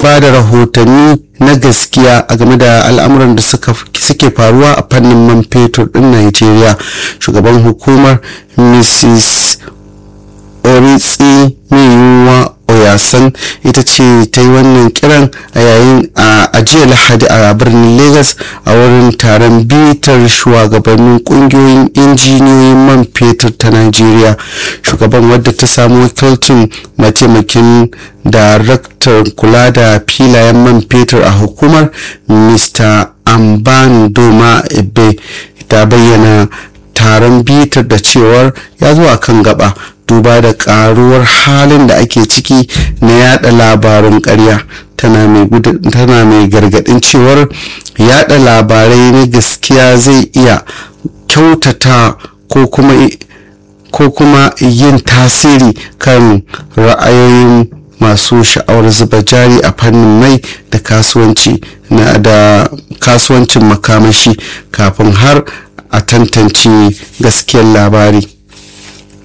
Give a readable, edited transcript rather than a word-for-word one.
ba da rahotanni na gaskiya a game da al'amuran da suke faruwa a fannin man fetur din Najeriya. Shugaban hukumar Mrs. Oritsi Meyuwa Oyasan ita ce ta yi wannan kiran a yayin a jiya Lahadi a birnin Lagos a wurin taron bitar shugabannin kungiyoyin injiniyoyin man fetur ta Najeriya. Shugaban, wadda ta samu wakilcin mataimakin daraktar kula da filayen man fetur a hukumar, Mr. Amban Doma Ebe, ta bayyana taron bitar da cewar ya zo a kan gaba duba da karuwar halin da ake ciki na yada labarun ƙarya. Tana mai gargadin cewar yada labarai na gaskiya zai iya kyautata ko kuma yin tasiri kan ra'ayoyin masu sha'awar zuba jari a fannin mai da kasuwancin makamashi kafin har a tantance gaskiyar labari.